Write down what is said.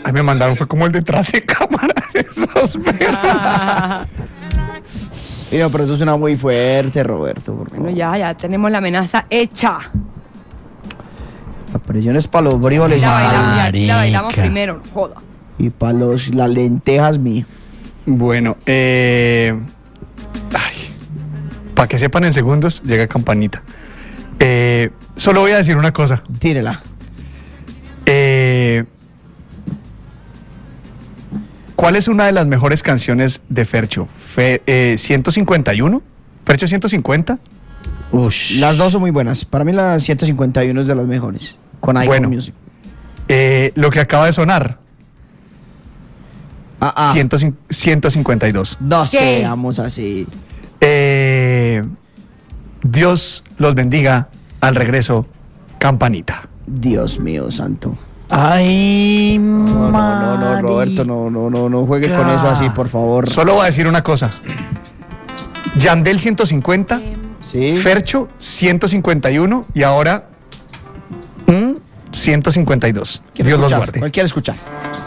Ay, me mandaron, fue como el detrás de cámaras, esos perros. Sí, no, pero eso suena muy fuerte, Roberto. Bueno, ya tenemos la amenaza hecha. La presión es para los frijoles La bailamos primero, joda. y para las lentejas mías. Bueno, para que sepan en segundos, llega Campanita. Solo voy a decir una cosa. Tírela. ¿Cuál es una de las mejores canciones de Fercho? ¿151? ¿Fercho 150? Las dos son muy buenas. Para mí la 151 es de las mejores. Con Icon Bueno, Music. Lo que acaba de sonar. 152. No ¿Qué? seamos así. Dios los bendiga. Al regreso, Campanita. Dios mío, santo. Ay, No, Roberto, no juegue con eso así, por favor. Solo voy a decir una cosa. Yandel 150, Sí. Fercho 151 y ahora 152. Quiero Dios los escuchar. guarde. ¿Cuál quiere escuchar?